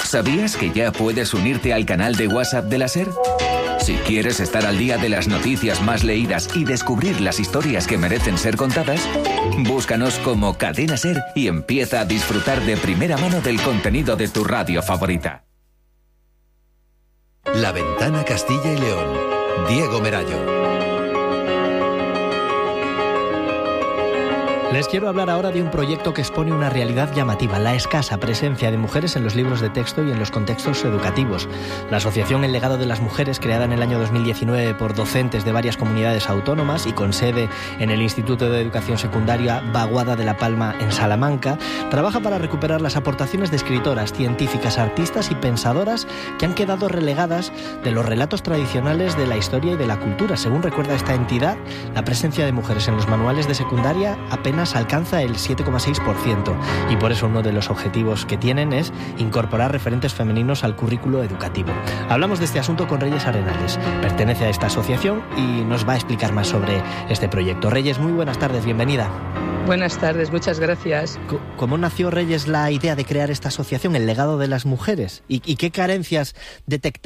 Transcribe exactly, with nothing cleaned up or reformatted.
¿Sabías que ya puedes unirte al canal de WhatsApp de la SER? Si quieres estar al día de las noticias más leídas y descubrir las historias que merecen ser contadas, búscanos como Cadena SER y empieza a disfrutar de primera mano del contenido de tu radio favorita. La Ventana Castilla y León. Diego Merayo. Les quiero hablar ahora de un proyecto que expone una realidad llamativa, la escasa presencia de mujeres en los libros de texto y en los contextos educativos. La asociación El Legado de las Mujeres, creada en el año dos mil diecinueve por docentes de varias comunidades autónomas y con sede en el Instituto de Educación Secundaria Baguada de la Palma en Salamanca, trabaja para recuperar las aportaciones de escritoras, científicas, artistas y pensadoras que han quedado relegadas de los relatos tradicionales de la historia y de la cultura. Según recuerda esta entidad, la presencia de mujeres en los manuales de secundaria apenas alcanza el siete coma seis por ciento y por eso uno de los objetivos que tienen es incorporar referentes femeninos al currículo educativo. Hablamos de este asunto con Reyes Arenales, pertenece a esta asociación y nos va a explicar más sobre este proyecto. Reyes, muy buenas tardes, bienvenida. Buenas tardes, muchas gracias. ¿Cómo nació, Reyes, la idea de crear esta asociación, El Legado de las Mujeres? ¿Y, y qué carencias detectaste